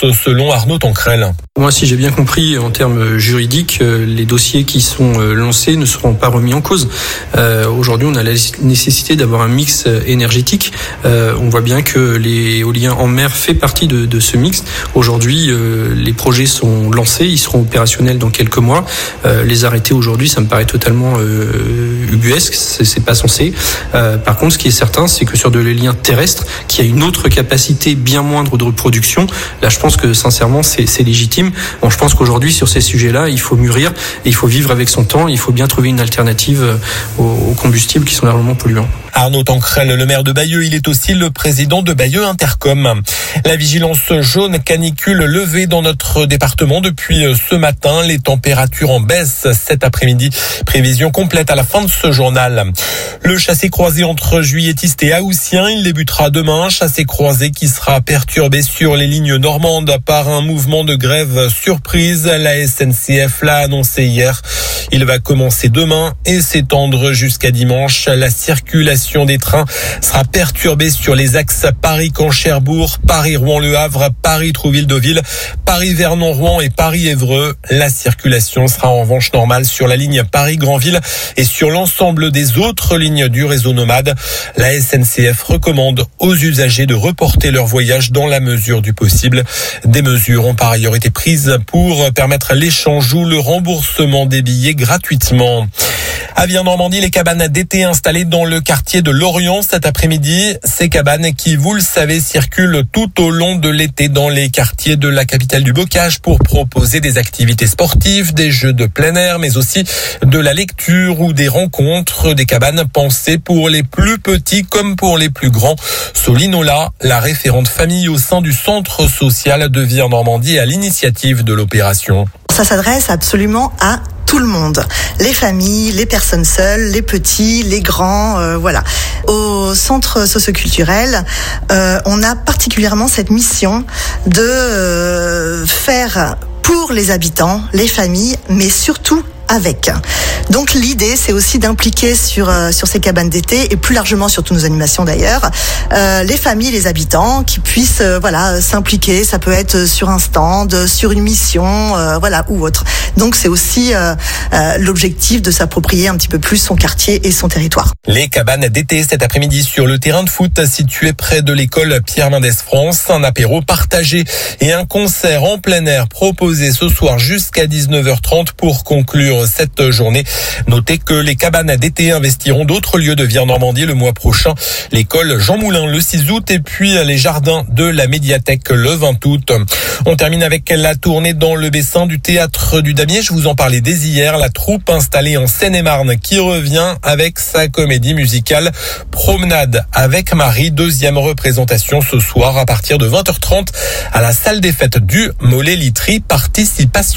selon Arnaud Tancrel. Moi, si j'ai bien compris, en termes juridiques, les dossiers qui sont lancés ne seront pas remis en cause. Aujourd'hui, on a la nécessité d'avoir un mix énergétique. On voit bien que l'éolien en mer fait partie de ce mix. Aujourd'hui, les projets sont lancés, ils seront opérationnels dans quelques mois. Les arrêter aujourd'hui, ça me paraît totalement ubuesque, c'est pas censé. Par contre, ce qui est certain, c'est que sur de l'éolien terrestre, qui a une autre capacité bien moindre de reproduction, là, je pense que sincèrement, c'est légitime. Bon, je pense qu'aujourd'hui, sur ces sujets-là, il faut mûrir et il faut vivre avec son temps. Il faut bien trouver une alternative aux combustibles qui sont largement polluants. Arnaud Tancrel, le maire de Bayeux, il est aussi le président de Bayeux Intercom. La vigilance jaune canicule levée dans notre département depuis ce matin. Les températures en baisse cet après-midi. Prévision complète à la fin de ce journal. Le chassé-croisé entre Juilletistes et Haussien, il débutera demain. Chassé-croisé qui sera perturbé sur les lignes normandes par un mouvement de grève surprise. La SNCF l'a annoncé hier. Il va commencer demain et s'étendre jusqu'à dimanche. La circulation des trains sera perturbée sur les axes Paris-Caen-Cherbourg, Paris-Rouen-Le Havre, Paris-Trouville-Deauville, Paris-Vernon-Rouen et Paris-Évreux. La circulation sera en revanche normale sur la ligne Paris-Granville et sur l'ensemble des autres lignes du réseau nomade. La SNCF recommande aux usagers de reporter leur voyage dans la mesure du possible. Des mesures ont par ailleurs été prises pour permettre l'échange ou le remboursement des billets gratuitement. À Vire-Normandie, les cabanes d'été installées dans le quartier de Lorient cet après-midi. Ces cabanes qui, vous le savez, circulent tout au long de l'été dans les quartiers de la capitale du bocage pour proposer des activités sportives, des jeux de plein air, mais aussi de la lecture ou des rencontres. Des cabanes pensées pour les plus petits comme pour les plus grands. Soline Ola, la référente famille au sein du centre social de Vire-Normandie, à l'initiative de l'opération. Ça s'adresse absolument à tout le monde, les familles, les personnes seules, les petits, les grands, voilà. Au centre socioculturel, on a particulièrement cette mission de faire pour les habitants, les familles, mais surtout avec. Donc l'idée, c'est aussi d'impliquer sur ces cabanes d'été et plus largement sur toutes nos animations d'ailleurs, les familles, les habitants qui puissent s'impliquer. Ça peut être sur un stand, sur une mission, ou autre. Donc c'est aussi l'objectif de s'approprier un petit peu plus son quartier et son territoire. Les cabanes d'été cet après-midi sur le terrain de foot situé près de l'école Pierre Mendès France. Un apéro partagé et un concert en plein air proposé ce soir jusqu'à 19h30 pour conclure cette journée. Notez que les cabanes d'été investiront d'autres lieux de Vire-Normandie le mois prochain. L'école Jean Moulin le 6 août et puis les jardins de la médiathèque le 20 août. On termine avec la tournée dans le Bessin du théâtre du Damier. Je vous en parlais dès hier. La troupe installée en Seine-et-Marne qui revient avec sa comédie musicale Promenade avec Marie. Deuxième représentation ce soir à partir de 20h30 à la salle des fêtes du Mollet-Litry. Participation